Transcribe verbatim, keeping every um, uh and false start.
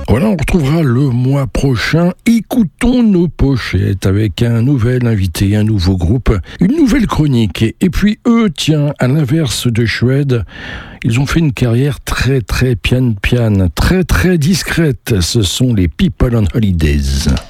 Voilà, on retrouvera le mois prochain. Écoutons nos pochettes avec un nouvel invité, un nouveau groupe, une nouvelle chronique. Et puis eux, tiens, à l'inverse de Suède, ils ont fait une carrière très très piano-piano, très très discrète. Ce sont les People on Holidays.